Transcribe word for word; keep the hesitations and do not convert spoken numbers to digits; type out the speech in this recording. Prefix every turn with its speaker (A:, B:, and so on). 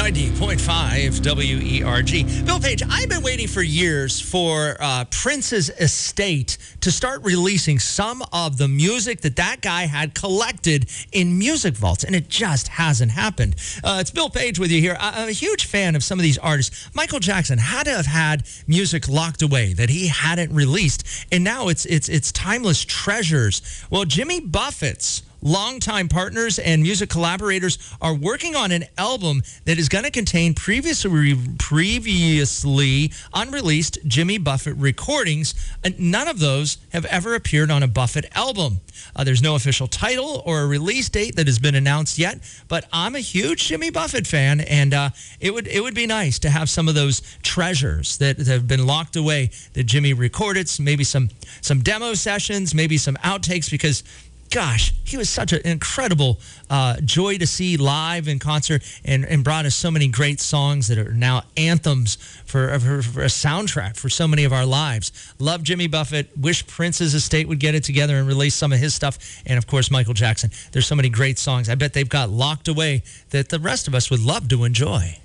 A: ninety point five W E R G. Bill Page, I've been waiting for years for uh, Prince's estate to start releasing some of the music that that guy had collected in music vaults, and it just hasn't happened. Uh, it's Bill Page with you here. I- I'm a huge fan of some of these artists. Michael Jackson had to have had music locked away that he hadn't released, and now it's it's it's timeless treasures. Well, Jimmy Buffett's longtime partners and music collaborators are working on an album that is going to contain previously previously unreleased Jimmy Buffett recordings. And none of those have ever appeared on a Buffett album. Uh, there's no official title or a release date that has been announced yet, but I'm a huge Jimmy Buffett fan, and uh, it would it would be nice to have some of those treasures that, that have been locked away that Jimmy recorded, maybe some some demo sessions, maybe some outtakes, because gosh, he was such an incredible uh, joy to see live in concert, and, and brought us so many great songs that are now anthems for, for, for a soundtrack for so many of our lives. Love Jimmy Buffett. Wish Prince's estate would get it together and release some of his stuff. And, of course, Michael Jackson. There's so many great songs. I bet they've got locked away that the rest of us would love to enjoy.